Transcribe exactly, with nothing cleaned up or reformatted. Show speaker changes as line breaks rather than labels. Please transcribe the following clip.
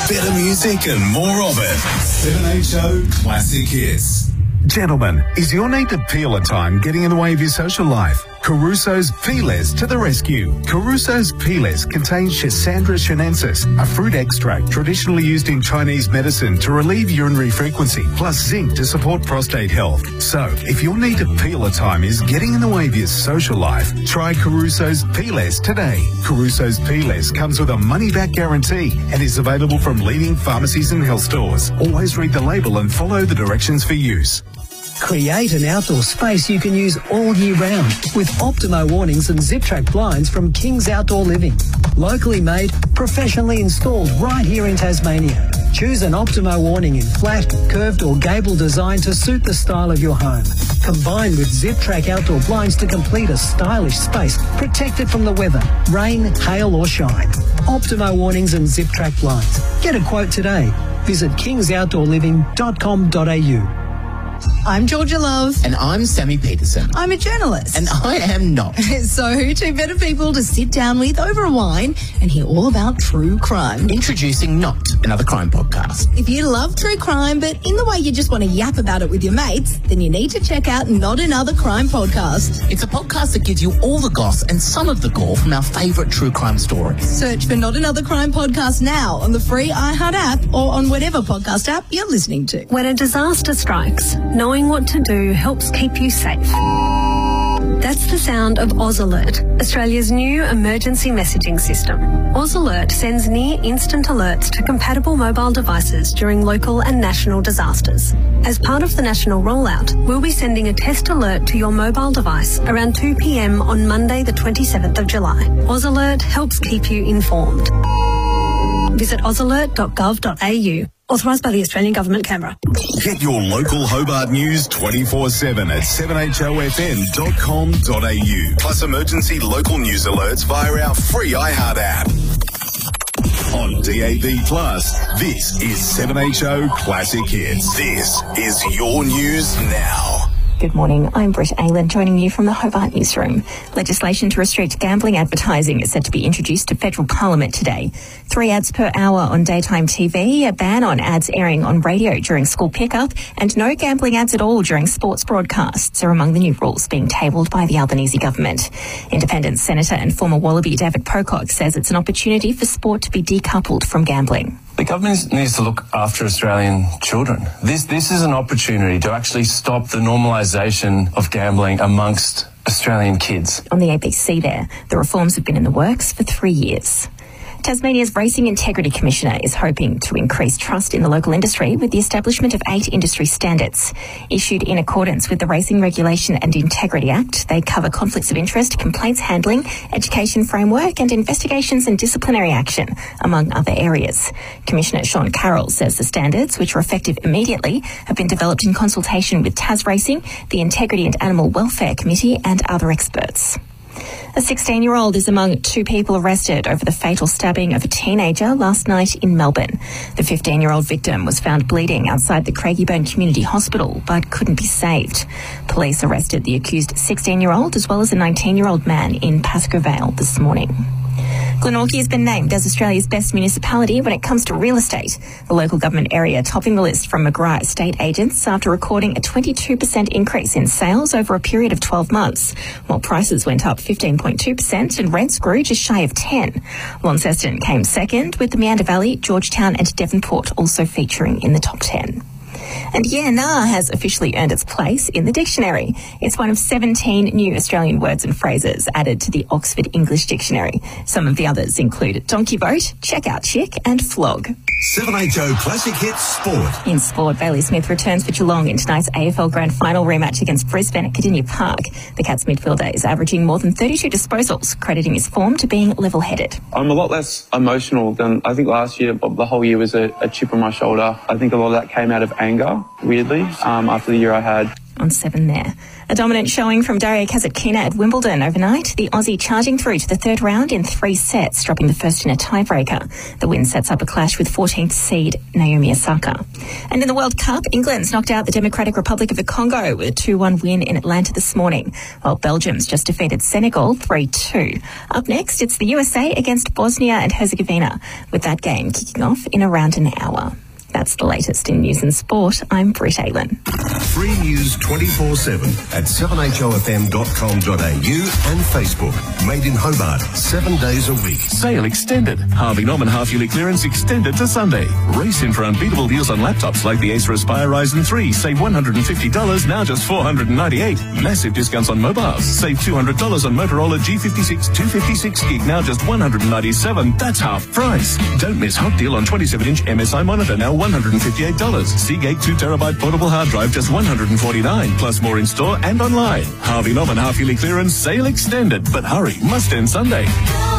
Better music and more of it. seven H O Classic Hits.
Gentlemen, is your need to peel at time getting in the way of your social life? Caruso's Peelers to the rescue. Caruso's Peelers contains Schisandra chinensis, a fruit extract traditionally used in Chinese medicine to relieve urinary frequency, plus zinc to support prostate health. So, if your need to peel at time is getting in the way of your social life, try Caruso's Peelers today. Caruso's Peelers comes with a money-back guarantee and is available from leading pharmacies and health stores. Always read the label and follow the directions for use.
Create an outdoor space you can use all year round with Optimo awnings and Zip-Track blinds from King's Outdoor Living. Locally made, professionally installed right here in Tasmania. Choose an Optimo awning in flat, curved or gable design to suit the style of your home. Combined with Zip-Track outdoor blinds to complete a stylish space protected from the weather, rain, hail or shine. Optimo awnings and Zip-Track blinds. Get a quote today. Visit kings outdoor living dot com dot a u.
I'm Georgia Love.
And I'm Sammy Peterson.
I'm a journalist.
And I am not.
So, two better people to sit down with over a wine and hear all about true crime.
Introducing Not, another crime podcast.
If you love true crime, but in the way you just want to yap about it with your mates, then you need to check out Not Another Crime Podcast.
It's a podcast that gives you all the goss and some of the gore from our favourite true crime stories.
Search for Not Another Crime Podcast now on the free iHeart app or on whatever podcast app you're listening to.
When a disaster strikes, knowing what to do helps keep you safe. That's the sound of Oz Alert, Australia's new emergency messaging system. Oz Alert sends near-instant alerts to compatible mobile devices during local and national disasters. As part of the national rollout, we'll be sending a test alert to your mobile device around two p.m. on Monday the twenty-seventh of July. Oz Alert helps keep you informed. Visit oz alert dot gov dot a u. Authorised by the Australian Government, Canberra.
Get your local Hobart news twenty-four seven at seven h o f m dot com dot a u. Plus emergency local news alerts via our free iHeart app. On D A B Plus, this is seven H O Classic Hits. This is your news now.
Good morning, I'm Britt Aylan, joining you from the Hobart Newsroom. Legislation to restrict gambling advertising is set to be introduced to federal parliament today. Three ads per hour on daytime T V, a ban on ads airing on radio during school pickup, and no gambling ads at all during sports broadcasts are among the new rules being tabled by the Albanese government. Independent Senator and former Wallaby David Pocock says it's an opportunity for sport to be decoupled from gambling.
The government needs to look after Australian children. This this is an opportunity to actually stop the normalisation of gambling amongst Australian kids.
On the A B C there, the reforms have been in the works for three years. Tasmania's Racing Integrity Commissioner is hoping to increase trust in the local industry with the establishment of eight industry standards. Issued in accordance with the Racing Regulation and Integrity Act, they cover conflicts of interest, complaints handling, education framework and investigations and disciplinary action, among other areas. Commissioner Sean Carroll says the standards, which are effective immediately, have been developed in consultation with Tas Racing, the Integrity and Animal Welfare Committee and other experts. A sixteen-year-old is among two people arrested over the fatal stabbing of a teenager last night in Melbourne. The fifteen-year-old victim was found bleeding outside the Craigieburn Community Hospital but couldn't be saved. Police arrested the accused sixteen-year-old as well as a nineteen-year-old man in Pascoe Vale this morning. Glenorchy has been named as Australia's best municipality when it comes to real estate. The local government area topping the list from McGrath Estate Agents after recording a twenty-two percent increase in sales over a period of twelve months, while prices went up fifteen point two percent and rents grew just shy of ten. Launceston came second, with the Meander Valley, Georgetown and Devonport also featuring in the top ten. And yeah, nah has officially earned its place in the dictionary. It's one of seventeen new Australian words and phrases added to the Oxford English Dictionary. Some of the others include donkey boat, check-out chick and flog.
seven H O Classic Hits Sport.
In sport, Bailey Smith returns for Geelong in tonight's A F L Grand Final rematch against Brisbane at Cardinia Park. The Cats midfielder is averaging more than thirty-two disposals, crediting his form to being level-headed.
I'm a lot less emotional than I think last year. The whole year was a, a chip on my shoulder. I think a lot of that came out of anger, weirdly, um, after the year I had.
on seven there. A dominant showing from Daria Kasatkina at Wimbledon overnight. The Aussie charging through to the third round in three sets, dropping the first in a tiebreaker. The win sets up a clash with fourteenth seed Naomi Osaka. And in the World Cup, England's knocked out the Democratic Republic of the Congo with a two one win in Atlanta this morning, while Belgium's just defeated Senegal three two. Up next, it's the U S A against Bosnia and Herzegovina, with that game kicking off in around an hour. That's the latest in news and sport. I'm Britt Aylin.
Free news twenty-four seven at seven H O F M dot com dot A U and Facebook. Made in Hobart, seven days a week.
Sale extended. Harvey Norman half-yearly clearance extended to Sunday. Race in for unbeatable deals on laptops like the Acer Aspire Ryzen three. Save one hundred fifty dollars, now just four hundred ninety-eight dollars. Massive discounts on mobiles. Save two hundred dollars on Motorola G fifty-six two fifty-six gig, now just one hundred ninety-seven dollars. That's half price. Don't miss hot deal on twenty-seven inch M S I monitor, now one hundred fifty-eight dollars. Seagate two terabyte portable hard drive, just one hundred forty-nine dollars. Plus more in store and online. Harvey Norman half-yearly clearance sale extended. But hurry, must end Sunday.